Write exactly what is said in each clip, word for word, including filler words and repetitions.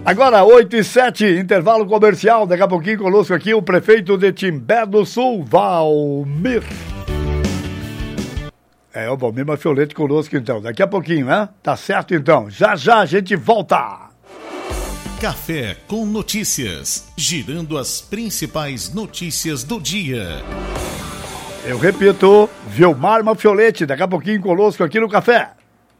Agora, oito e sete, intervalo comercial. Daqui a pouquinho conosco aqui o prefeito de Timbé do Sul, Valmir. É, o Valmir Mafiolete conosco então. Daqui a pouquinho, né? Tá certo então. Já já a gente volta. Café com notícias. Girando as principais notícias do dia. Eu repito, Vilmar Mafiolete, daqui a pouquinho conosco aqui no Café.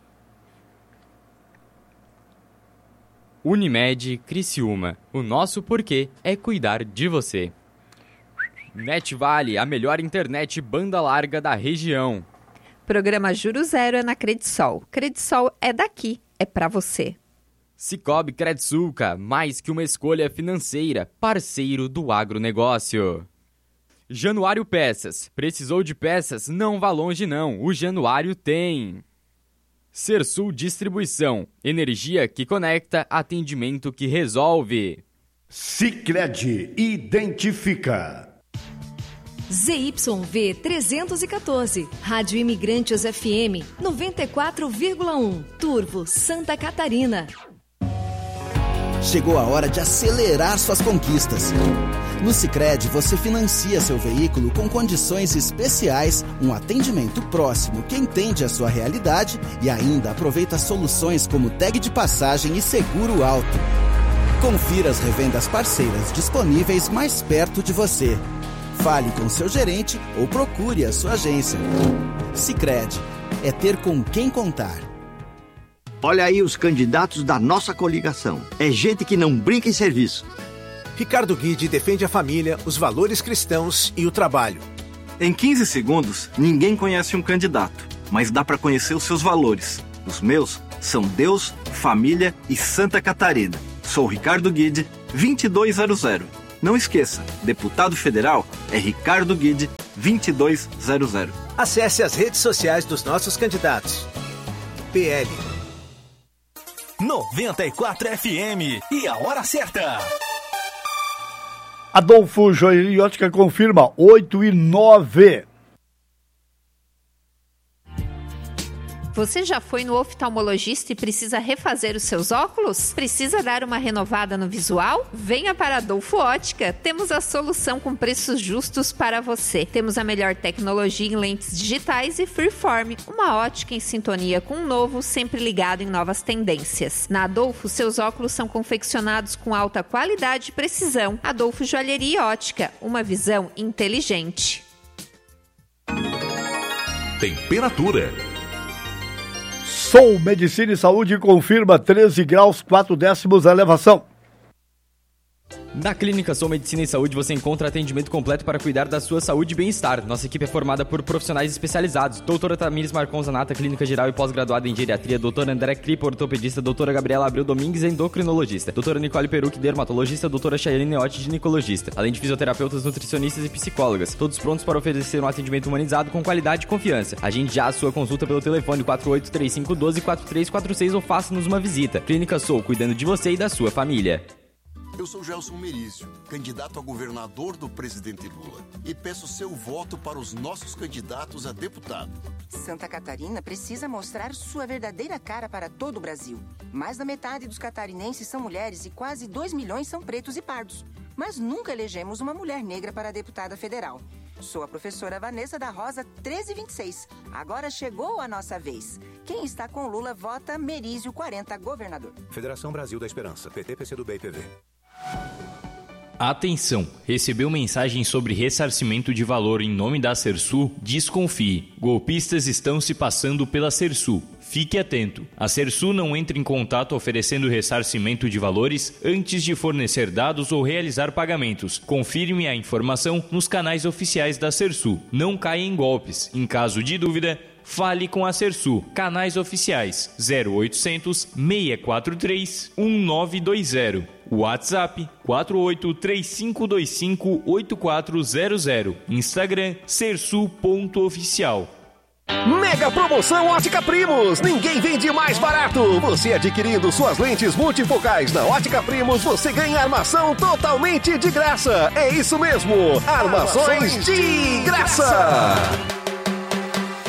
Unimed Criciúma, o nosso porquê é cuidar de você. NetVale, a melhor internet banda larga da região. Programa Juro Zero é na Credisol. Credisol é daqui, é pra você. Cicobi Credsulca, mais que uma escolha financeira, parceiro do agronegócio. Januário Peças, precisou de peças? Não vá longe não, o Januário tem. Sersul Distribuição, energia que conecta, atendimento que resolve. Sicredi identifica. Z Y V trezentos e quatorze, Rádio Imigrantes F M noventa e quatro vírgula um, Turvo, Santa Catarina. Chegou a hora de acelerar suas conquistas. No Sicredi, você financia seu veículo com condições especiais, um atendimento próximo que entende a sua realidade e ainda aproveita soluções como tag de passagem e seguro alto. Confira as revendas parceiras disponíveis mais perto de você. Fale com seu gerente ou procure a sua agência. Sicredi, é ter com quem contar. Olha aí os candidatos da nossa coligação. É gente que não brinca em serviço. Ricardo Guide defende a família, os valores cristãos e o trabalho. Em quinze segundos, ninguém conhece um candidato, mas dá para conhecer os seus valores. Os meus são Deus, família e Santa Catarina. Sou Ricardo Guide, vinte e dois zero zero. Não esqueça, deputado federal é Ricardo Guide, vinte e dois zero zero. Acesse as redes sociais dos nossos candidatos. P L noventa e quatro F M e a hora certa. Adolfo Joalheria Ótica confirma, oito e nove. Você já foi no oftalmologista e precisa refazer os seus óculos? Precisa dar uma renovada no visual? Venha para Adolfo Ótica. Temos a solução com preços justos para você. Temos a melhor tecnologia em lentes digitais e Freeform, uma ótica em sintonia com o novo, sempre ligado em novas tendências. Na Adolfo, seus óculos são confeccionados com alta qualidade e precisão. Adolfo Joalheria Ótica, uma visão inteligente. Temperatura. Sou Medicina e Saúde confirma treze graus, quatro décimos a elevação. Na Clínica Sou Medicina e Saúde você encontra atendimento completo para cuidar da sua saúde e bem-estar. Nossa equipe é formada por profissionais especializados. Doutora Tamires Marcon Zanata, clínica geral e pós-graduada em geriatria. Doutora André Cripa, ortopedista. Doutora Gabriela Abreu Domingues, endocrinologista. Doutora Nicole Peruc, dermatologista. Doutora Chayane Neotti, ginecologista. Além de fisioterapeutas, nutricionistas e psicólogas. Todos prontos para oferecer um atendimento humanizado com qualidade e confiança. Agende já a sua consulta pelo telefone quatro oito três cinco um dois quatro três quatro seis ou faça-nos uma visita. Clínica Sou, cuidando de você e da sua família. Eu sou Gelson Merizio, candidato a governador do presidente Lula, e peço seu voto para os nossos candidatos a deputado. Santa Catarina precisa mostrar sua verdadeira cara para todo o Brasil. Mais da metade dos catarinenses são mulheres e quase dois milhões são pretos e pardos. Mas nunca elegemos uma mulher negra para deputada federal. Sou a professora Vanessa da Rosa treze vinte e seis. Agora chegou a nossa vez. Quem está com Lula vota Merizio quarenta, governador. Federação Brasil da Esperança, P T, P C do B e P V. Atenção! Recebeu mensagem sobre ressarcimento de valor em nome da Sersul? Desconfie. Golpistas estão se passando pela Sersul. Fique atento. A Sersul não entra em contato oferecendo ressarcimento de valores antes de fornecer dados ou realizar pagamentos. Confirme a informação nos canais oficiais da Sersul. Não caia em golpes. Em caso de dúvida, fale com a Sersul. Canais oficiais zero oitocentos, seis quatro três, um nove dois zero. WhatsApp quatro oito três cinco dois cinco oito quatro zero zero. Instagram sersul ponto oficial. Mega promoção Ótica Primos. Ninguém vende mais barato. Você adquirindo suas lentes multifocais na Ótica Primos, você ganha armação totalmente de graça. É isso mesmo, armações de graça.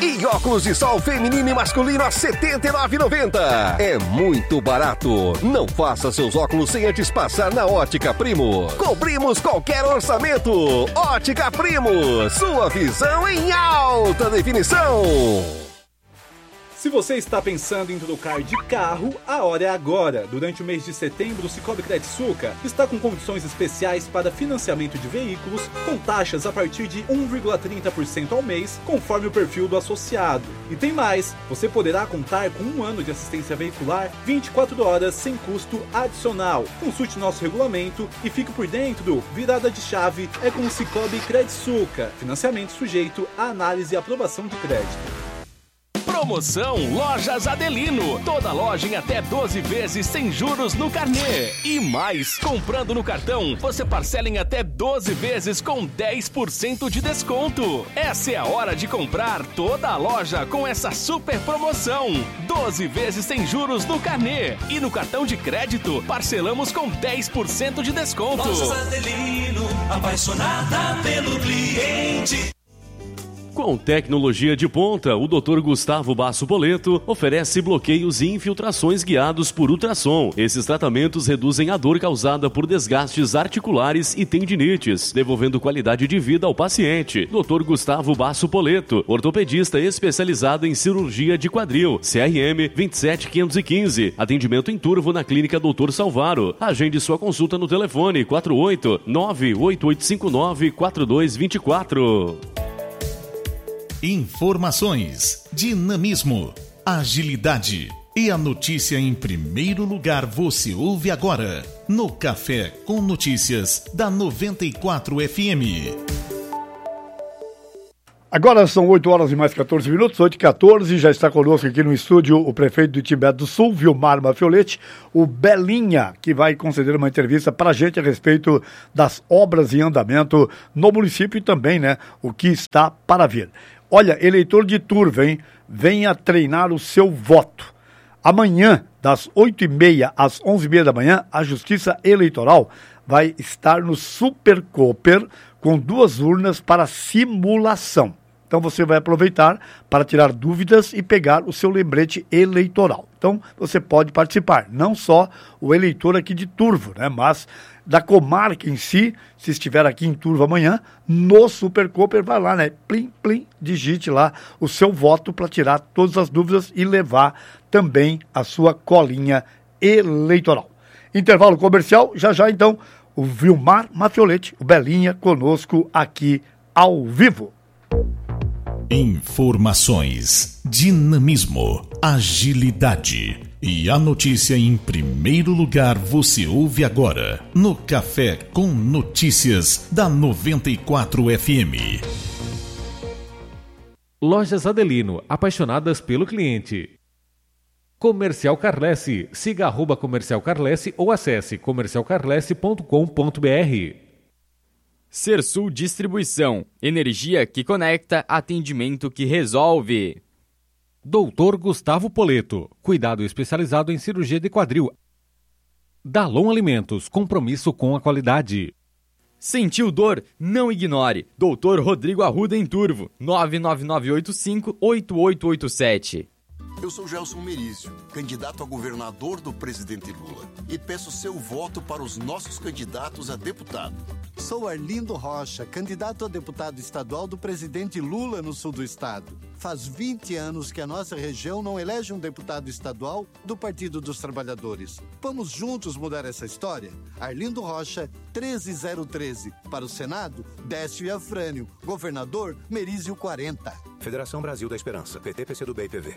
E óculos de sol feminino e masculino a setenta e nove reais e noventa centavos. É muito barato. Não faça seus óculos sem antes passar na Ótica Primo. Cobrimos qualquer orçamento. Ótica Primo, sua visão em alta definição. Se você está pensando em trocar de carro, a hora é agora. Durante o mês de setembro, o Cicobi Credsuca está com condições especiais para financiamento de veículos, com taxas a partir de um vírgula trinta por cento ao mês, conforme o perfil do associado. E tem mais, você poderá contar com um ano de assistência veicular, vinte e quatro horas, sem custo adicional. Consulte nosso regulamento e fique por dentro do Virada de Chave é com o Cicobi Credsuca. Financiamento sujeito à análise e aprovação de crédito. Promoção Lojas Adelino. Toda loja em até doze vezes sem juros no carnê. E mais, comprando no cartão, você parcela em até doze vezes com dez por cento de desconto. Essa é a hora de comprar toda a loja com essa super promoção. doze vezes sem juros no carnê. E no cartão de crédito, parcelamos com dez por cento de desconto. Lojas Adelino, apaixonada pelo cliente. Com tecnologia de ponta, o doutor Gustavo Basso Poleto oferece bloqueios e infiltrações guiados por ultrassom. Esses tratamentos reduzem a dor causada por desgastes articulares e tendinites, devolvendo qualidade de vida ao paciente. doutor Gustavo Basso Poleto, ortopedista especializado em cirurgia de quadril, C R M vinte e sete quinhentos e quinze. Atendimento em Turvo na Clínica doutor Salvaro. Agende sua consulta no telefone quatro oito nove oito oito cinco nove quatro dois dois quatro. Informações, dinamismo, agilidade e a notícia em primeiro lugar você ouve agora no Café com Notícias da noventa e quatro F M. Agora são oito horas e mais quatorze minutos, oito e quatorze, já está conosco aqui no estúdio o prefeito do Timbé do Sul, Vilmar Mafiolete, o Belinha, que vai conceder uma entrevista para a gente a respeito das obras em andamento no município e também, né, o que está para vir. Olha, eleitor de Turvo, hein? Venha treinar o seu voto. Amanhã, das oito e meia às onze e meia da manhã, a Justiça Eleitoral vai estar no Super Cooper com duas urnas para simulação. Então você vai aproveitar para tirar dúvidas e pegar o seu lembrete eleitoral. Então você pode participar, não só o eleitor aqui de Turvo, né, mas da comarca em si, se estiver aqui em Turvo amanhã, no Super Cooper, vai lá, né, plim, plim, digite lá o seu voto para tirar todas as dúvidas e levar também a sua colinha eleitoral. Intervalo comercial, já já então o Vilmar Mafiolete, o Belinha, conosco aqui ao vivo. Informações, dinamismo, agilidade e a notícia em primeiro lugar você ouve agora no Café com Notícias da noventa e quatro F M. Lojas Adelino, apaixonadas pelo cliente. Comercial Carlesse, siga arroba Comercial Carlesse ou acesse comercial carlesse ponto com ponto b r. Sersul Distribuição, energia que conecta, atendimento que resolve. doutor Gustavo Poleto, cuidado especializado em cirurgia de quadril. Dalon Alimentos, compromisso com a qualidade. Sentiu dor? Não ignore. doutor Rodrigo Arruda em Turvo, nove nove nove oito cinco oito oito oito sete. Eu sou Gelson Merizio, candidato a governador do presidente Lula, e peço seu voto para os nossos candidatos a deputado. Sou Arlindo Rocha, candidato a deputado estadual do presidente Lula no sul do estado. Faz vinte anos que a nossa região não elege um deputado estadual do Partido dos Trabalhadores. Vamos juntos mudar essa história? Arlindo Rocha, treze zero treze. Para o Senado, Décio Afrânio. Governador, Merizio quarenta. Federação Brasil da Esperança, P T, P C do B e P V.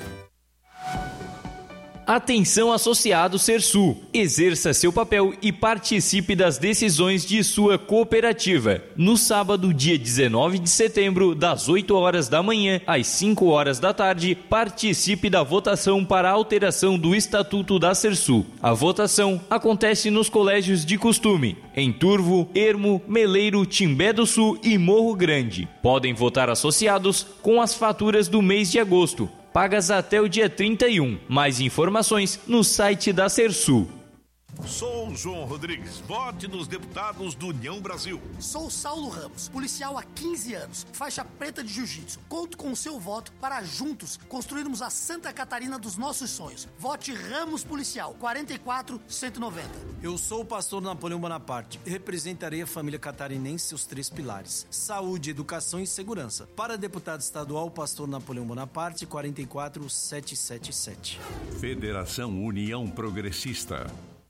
Atenção associado Sersul, exerça seu papel e participe das decisões de sua cooperativa. No sábado, dia dezenove de setembro, das oito horas da manhã às cinco horas da tarde, participe da votação para a alteração do Estatuto da Sersul. A votação acontece nos colégios de costume, em Turvo, Ermo, Meleiro, Timbé do Sul e Morro Grande. Podem votar associados com as faturas do mês de agosto, pagas até o dia trinta e um. Mais informações no site da Sersul. Sou João Rodrigues, vote nos deputados do União Brasil. Sou Saulo Ramos, policial há quinze anos, faixa preta de jiu-jitsu. Conto com o seu voto para juntos construirmos a Santa Catarina dos nossos sonhos. Vote Ramos Policial, quarenta e quatro, cento e noventa. Eu sou o pastor Napoleão Bonaparte e representarei a família catarinense e seus três pilares: saúde, educação e segurança. Para deputado estadual, pastor Napoleão Bonaparte, quarenta e quatro, setecentos e setenta e sete. Federação União Progressista.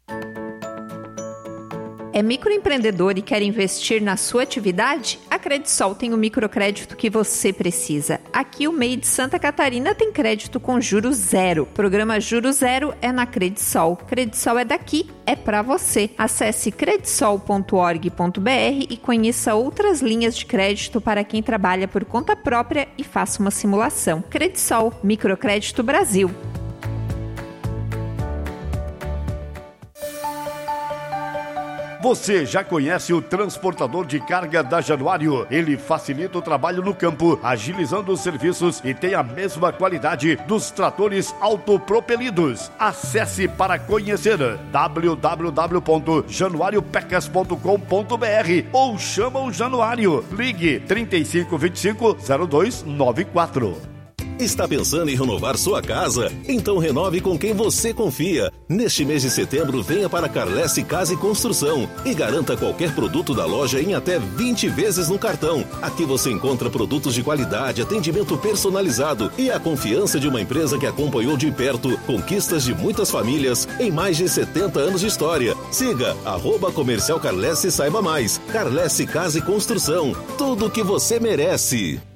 É microempreendedor e quer investir na sua atividade? A Credisol tem o microcrédito que você precisa. Aqui o M E I de Santa Catarina tem crédito com juros zero. Programa Juros Zero é na Credisol. Credisol é daqui, é pra você. Acesse credisol ponto org ponto br e conheça outras linhas de crédito para quem trabalha por conta própria e faça uma simulação. Credisol, Microcrédito Brasil. Você já conhece o transportador de carga da Januário? Ele facilita o trabalho no campo, agilizando os serviços e tem a mesma qualidade dos tratores autopropelidos. Acesse para conhecer w w w ponto januário pecas ponto com ponto br ou chama o Januário. Ligue trinta e cinco, vinte e cinco, zero dois nove quatro. Está pensando em renovar sua casa? Então renove com quem você confia. Neste mês de setembro, venha para Carlesse Casa e Construção e garanta qualquer produto da loja em até vinte vezes no cartão. Aqui você encontra produtos de qualidade, atendimento personalizado e a confiança de uma empresa que acompanhou de perto conquistas de muitas famílias em mais de setenta anos de história. Siga arroba Comercial Carlesse e saiba mais. Carlesse Casa e Construção. Tudo o que você merece.